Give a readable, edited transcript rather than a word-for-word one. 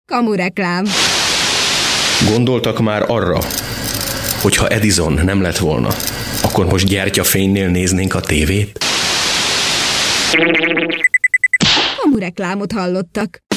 Kamureklám. Gondoltak már arra, hogyha Edison nem lett volna, akkor most gyertyafénynél néznénk a tévét? Kamureklámot hallottak.